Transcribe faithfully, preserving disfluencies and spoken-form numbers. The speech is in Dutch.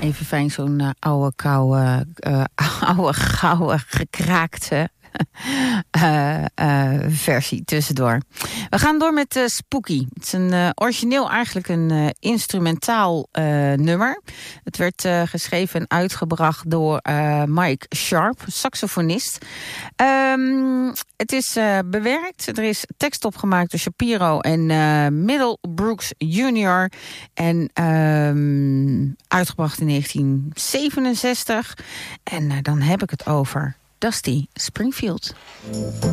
even fijn zo'n uh, oude, koude, uh, oude, gouden, gekraakte uh, uh, versie tussendoor. We gaan door met uh, Spooky. Het is een uh, origineel eigenlijk een uh, instrumentaal uh, nummer. Het werd uh, geschreven en uitgebracht door uh, Mike Sharp, saxofonist. Um, het is uh, bewerkt. Er is tekst opgemaakt door Shapiro en uh, Middlebrooks junior En um, uitgebracht in negentien zevenenzestig. En uh, dan heb ik het over Dusty Springfield.